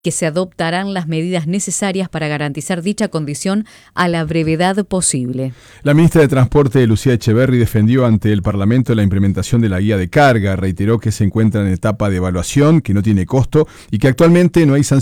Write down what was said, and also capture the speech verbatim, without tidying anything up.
que se adoptarán las medidas necesarias para garantizar dicha condición a la brevedad posible. La ministra de Transporte, Lucía Echeverri, defendió ante el Parlamento la implementación de la guía de carga. Reiteró que se encuentra en etapa de evaluación, que no tiene costo y que actualmente no hay sanciones